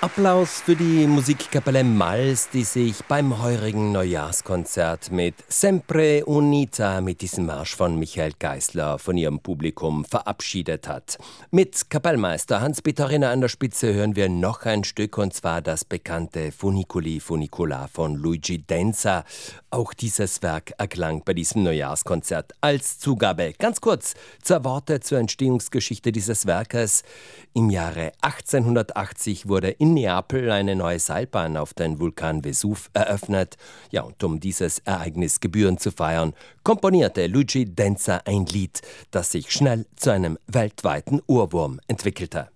Applaus für die Musikkapelle Mals, die sich beim heurigen Neujahrskonzert mit Sempre Unita, mit diesem Marsch von Michael Geisler, von ihrem Publikum verabschiedet hat. Mit Kapellmeister Hans-Peter Rinner an der Spitze hören wir noch ein Stück, und zwar das bekannte Funiculi Funicola von Luigi Denza. Auch dieses Werk erklang bei diesem Neujahrskonzert als Zugabe. Ganz kurz zur Worte zur Entstehungsgeschichte dieses Werkes. Im Jahre 1880 wurde in Neapel eine neue Seilbahn auf den Vulkan Vesuv eröffnet. Ja, und um dieses Ereignis gebührend zu feiern, komponierte Luigi Denza ein Lied, das sich schnell zu einem weltweiten Ohrwurm entwickelte.